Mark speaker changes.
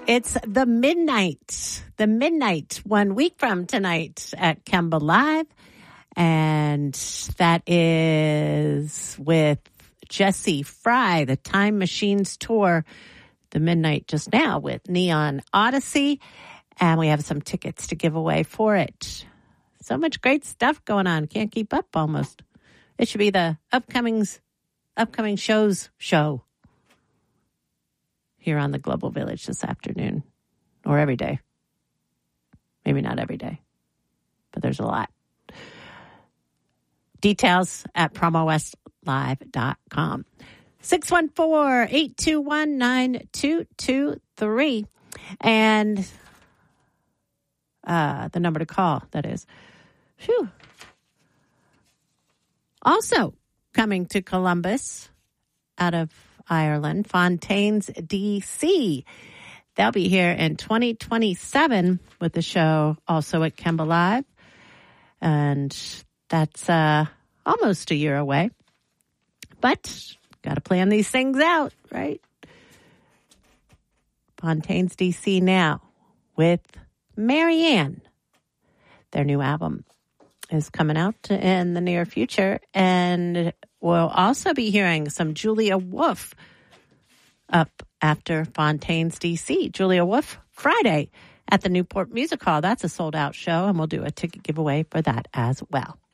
Speaker 1: It's the midnight 1 week from tonight at Kemba Live. And that is with Jesse Fry, the Time Machines Tour, the midnight just now with Neon Odyssey. And we have some tickets to give away for it. So much great stuff going on. Can't keep up almost. It should be the upcoming shows show here on the Global Village this afternoon or every day. Maybe not every day, but there's a lot. Details at promowestlive.com. 614-821-9223. And the number to call, that is. Phew. Also coming to Columbus out of Ireland, Fontaines DC. They'll be here in 2027 with the show also at Kemba Live. And that's almost a year away. But got to plan these things out, right? Fontaines DC now with Marianne. Their new album is coming out in the near future. And we'll also be hearing some Julia Wolf up after Fontaines DC. Julia Wolf Friday at the Newport Music Hall. That's a sold-out show, and we'll do a ticket giveaway for that as well.